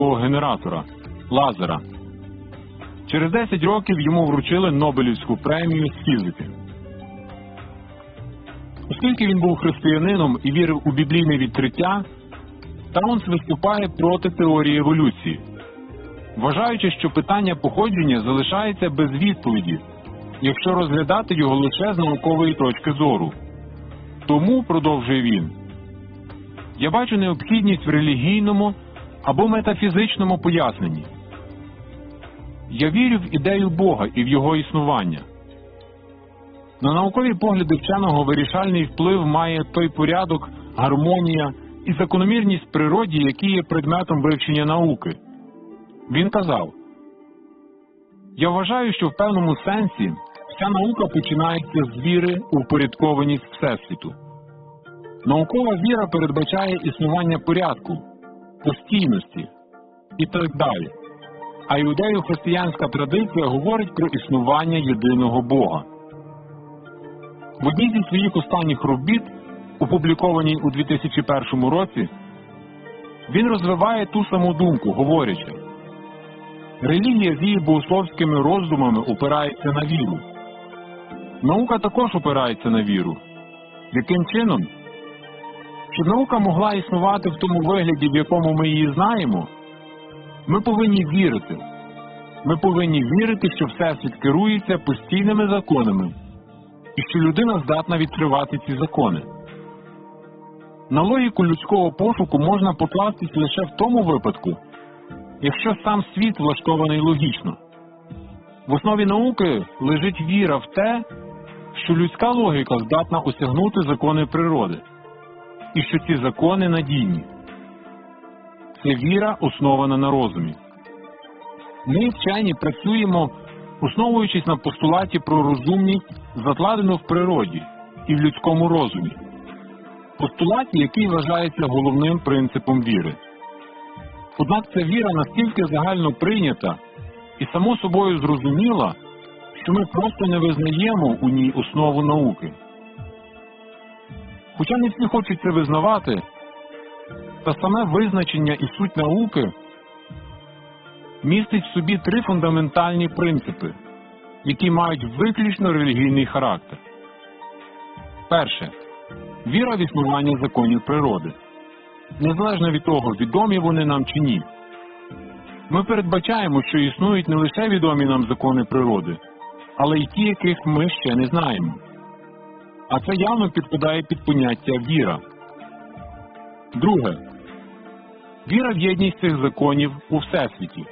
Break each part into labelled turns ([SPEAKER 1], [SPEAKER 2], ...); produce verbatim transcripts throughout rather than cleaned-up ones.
[SPEAKER 1] генератора – лазера. Через десять років йому вручили Нобелівську премію з фізики. Оскільки він був християнином і вірив у біблійне відкриття, Таунс виступає проти теорії еволюції, вважаючи, що питання походження залишається без відповіді, якщо розглядати його лише з наукової точки зору. Тому, продовжує він, я бачу необхідність в релігійному або метафізичному поясненні. Я вірю в ідею Бога і в його існування. На наукові погляди вченого вирішальний вплив має той порядок, гармонія і закономірність в природі, які є предметом вивчення науки. Він казав, я вважаю, що в певному сенсі вся наука починається з віри у впорядкованість Всесвіту. Наукова віра передбачає існування порядку, постійності і так далі. А іудео-християнська традиція говорить про існування єдиного Бога. В одній зі своїх останніх робіт, опублікованій у дві тисячі першому році, він розвиває ту саму думку, говорячи, релігія з її богословськими роздумами опирається на віру. Наука також опирається на віру. Яким чином? Щоб наука могла існувати в тому вигляді, в якому ми її знаємо, ми повинні вірити. Ми повинні вірити, що Всесвіт керується постійними законами і що людина здатна відкривати ці закони. На логіку людського пошуку можна покластись лише в тому випадку, якщо сам світ влаштований логічно. В основі науки лежить віра в те, що людська логіка здатна осягнути закони природи, і що ці закони надійні. Це віра, основана на розумі. Ми, вчені, працюємо, основуючись на постулаті про розумність, закладену в природі і в людському розумі. Постулаті, який вважається головним принципом віри. Однак ця віра настільки загально прийнята і само собою зрозуміла, що ми просто не визнаємо у ній основу науки. Хоча не всі хочуть це визнавати, та саме визначення і суть науки містить в собі три фундаментальні принципи, які мають виключно релігійний характер. Перше. Віра в існування законів природи. Незалежно від того, відомі вони нам чи ні. Ми передбачаємо, що існують не лише відомі нам закони природи, але й ті, яких ми ще не знаємо. А це явно підпадає під поняття «віра». Друге. Віра в єдність цих законів у Всесвіті.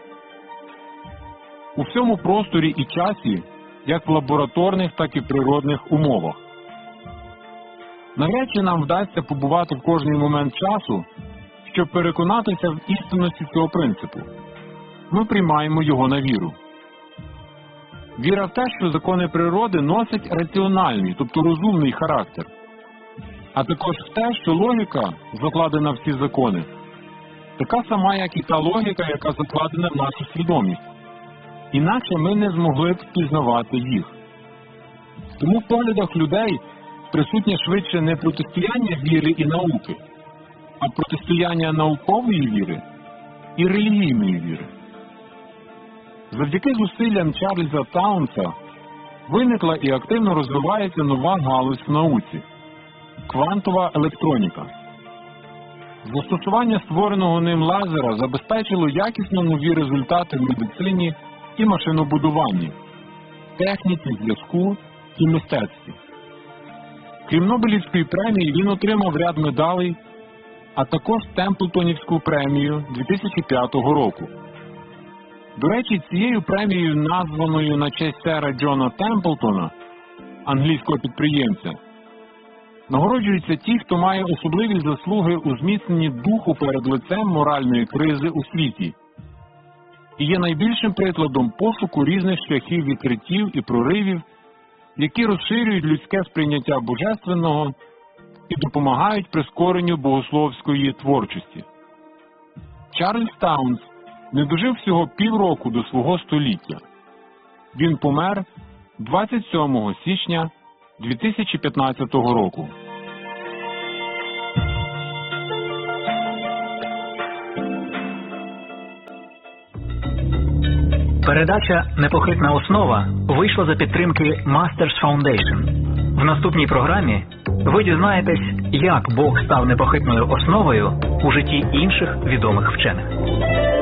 [SPEAKER 1] У всьому просторі і часі, як в лабораторних, так і природних умовах. Навряд чи нам вдасться побувати в кожний момент часу, щоб переконатися в істинності цього принципу. Ми приймаємо його на віру. Віра в те, що закони природи носять раціональний, тобто розумний характер, а також в те, що логіка, закладена в ці закони, така сама, як і та логіка, яка закладена в нашу свідомість. Інакше ми не змогли б впізнавати їх. Тому в поглядах людей присутнє швидше не протистояння віри і науки, а протистояння наукової віри і релігійної віри. Завдяки зусиллям Чарльза Таунса виникла і активно розвивається нова галузь в науці – квантова електроніка. Застосування створеного ним лазера забезпечило якісно нові результати в медицині і машинобудуванні, техніці, зв'язку і мистецтві. Крім Нобелівської премії, він отримав ряд медалей, а також Темплтонівську премію дві тисячі п'ятого року. До речі, цією премією, названою на честь сера Джона Темплтона, англійського підприємця, нагороджуються ті, хто має особливі заслуги у зміцненні духу перед лицем моральної кризи у світі і є найбільшим прикладом пошуку різних шляхів відкриттів і проривів, які розширюють людське сприйняття божественного і допомагають прискоренню богословської творчості. Чарльз Таунс не дожив всього півроку до свого століття. Він помер двадцять сьомого січня дві тисячі п'ятнадцятого року.
[SPEAKER 2] Передача «Непохитна основа» вийшла за підтримки Masters Foundation. В наступній програмі ви дізнаєтесь, як Бог став непохитною основою у житті інших відомих вчених.